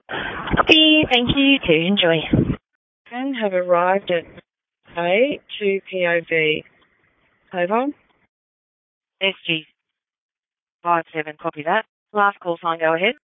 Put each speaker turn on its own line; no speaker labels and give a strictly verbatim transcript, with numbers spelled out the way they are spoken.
Copy. Thank you. To enjoy. And have arrived at A two P O V. Over.
S G five seven, copy that. Last call sign, go ahead.